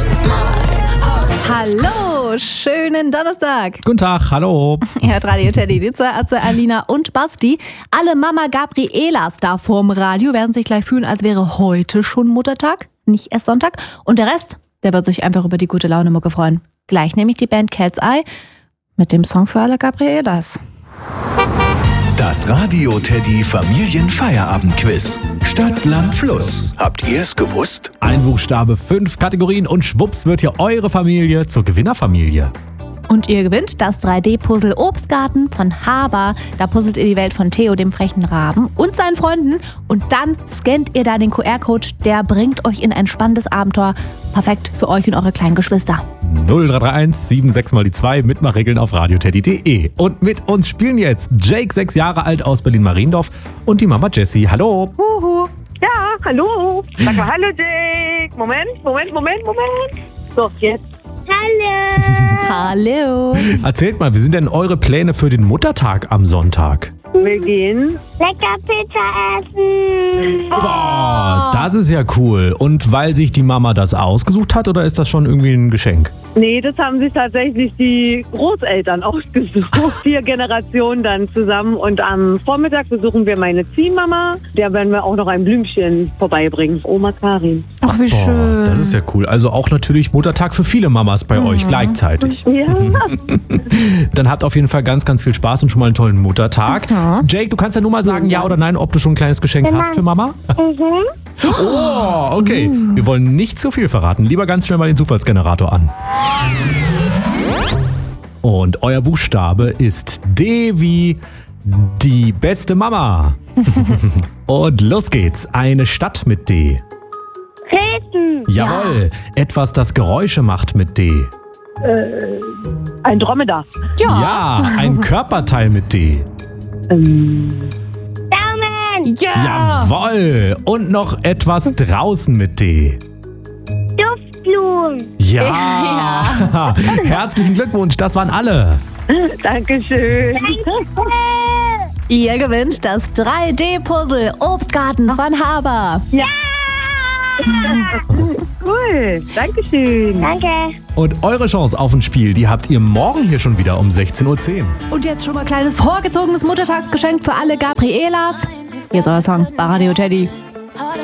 Hallo, schönen Donnerstag. Guten Tag, hallo. Ihr hört Radio Teddy, die zwei Atze, Alina und Basti. Alle Mama Gabrielas da vorm Radio werden sich gleich fühlen, als wäre heute schon Muttertag, nicht erst Sonntag. Und der Rest, der wird sich einfach über die gute Laune-Mucke freuen. Gleich nämlich die Band Cat's Eye mit dem Song für alle Gabrielas. Das Radio Teddy Familienfeierabend-Quiz. Stadt, Land, Fluss. Habt ihr es gewusst? Ein Buchstabe, 5 Kategorien und schwupps wird hier eure Familie zur Gewinnerfamilie. Und ihr gewinnt das 3D-Puzzle Obstgarten von Haber. Da puzzelt ihr die Welt von Theo, dem frechen Raben, und seinen Freunden. Und dann scannt ihr da den QR-Code. Der bringt euch in ein spannendes Abenteuer. Perfekt für euch und eure kleinen Geschwister. 0331 76 mal die 2, Mitmachregeln auf radioteddy.de. Und mit uns spielen jetzt Jake, 6 Jahre alt aus Berlin-Mariendorf, und die Mama Jessie. Hallo. Huhu. Ja, hallo. Sag mal hallo, Jake. Moment. So, jetzt. Hallo. Erzählt mal, wie sind denn eure Pläne für den Muttertag am Sonntag? Wir gehen. Lecker Pizza essen. Boah, das ist ja cool. Und weil sich die Mama das ausgesucht hat, oder ist das schon irgendwie ein Geschenk? Nee, das haben sich tatsächlich die Großeltern ausgesucht. 4 Generationen dann zusammen. Und am Vormittag besuchen wir meine Ziehmama. Der werden wir auch noch ein Blümchen vorbeibringen. Oma Karin. Ach, wie Boah, schön. das ist ja cool. Also auch natürlich Muttertag für viele Mamas bei euch gleichzeitig. Ja. Dann habt auf jeden Fall ganz, ganz viel Spaß und schon mal einen tollen Muttertag. Jake, du kannst ja nur mal sagen, ja oder nein, ob du schon ein kleines Geschenk hast für Mama. Oh, okay. Wir wollen nicht zu viel verraten. Lieber ganz schnell mal den Zufallsgenerator an. Und euer Buchstabe ist D wie die beste Mama. Und los geht's. Eine Stadt mit D. Treten. Jawohl. Etwas, das Geräusche macht mit D. Ein Dromedar. Ja, ein Körperteil mit D. Daumen. Ja. Jawohl. Und noch etwas draußen mit D. Duftblumen. Ja. Herzlichen Glückwunsch, das waren alle. Dankeschön. Ihr gewinnt das 3D-Puzzle Obstgarten von Haber. Ja. Cool. Dankeschön. Danke. Und eure Chance auf ein Spiel, die habt ihr morgen hier schon wieder um 16:10 Uhr. Und jetzt schon mal kleines vorgezogenes Muttertagsgeschenk für alle Gabrielas. Hier ist euer Song bei Radio Teddy.